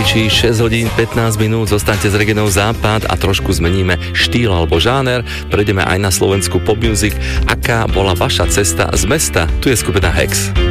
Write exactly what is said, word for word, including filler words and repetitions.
zahraničí, šesť hodín pätnásť minút, zostaňte s Regenou Západ a trošku zmeníme štýl alebo žáner. Prejdeme aj na slovenskú pop music. Aká bola vaša cesta z mesta? Tu je skupina Hex.